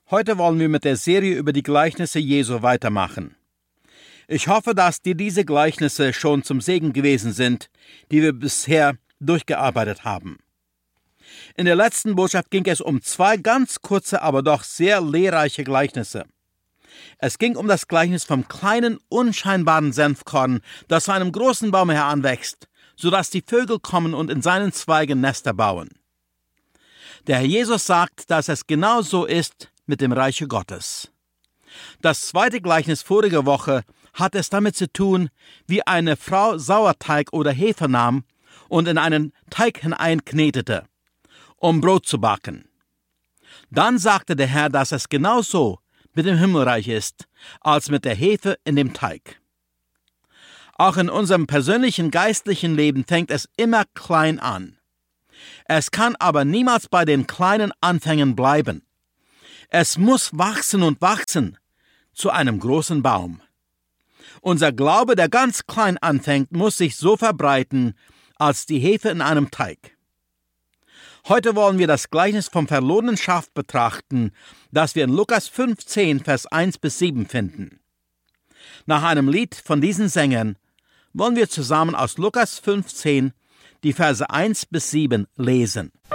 Heute wollen wir mit der Serie über die Gleichnisse Jesu weitermachen. Ich hoffe, dass dir diese Gleichnisse schon zum Segen gewesen sind, die wir bisher durchgearbeitet haben. In der letzten Botschaft ging es um 2 ganz kurze, aber doch sehr lehrreiche Gleichnisse. Es ging um das Gleichnis vom kleinen, unscheinbaren Senfkorn, das zu einem großen Baum heranwächst, sodass die Vögel kommen und in seinen Zweigen Nester bauen. Der Herr Jesus sagt, dass es genau so ist mit dem Reiche Gottes. Das zweite Gleichnis vorige Woche hat es damit zu tun, wie eine Frau Sauerteig oder Hefe nahm und in einen Teig hineinknetete, um Brot zu backen. Dann sagte der Herr, dass es genauso mit dem Himmelreich ist, als mit der Hefe in dem Teig. Auch in unserem persönlichen geistlichen Leben fängt es immer klein an. Es kann aber niemals bei den kleinen Anfängen bleiben. Es muss wachsen und wachsen zu einem großen Baum. Unser Glaube, der ganz klein anfängt, muss sich so verbreiten, als die Hefe in einem Teig. Heute wollen wir das Gleichnis vom verlorenen Schaf betrachten, das wir in Lukas 15, Vers 1 bis 7 finden. Nach einem Lied von diesen Sängern wollen wir zusammen aus Lukas 15 die Verse 1 bis 7 lesen.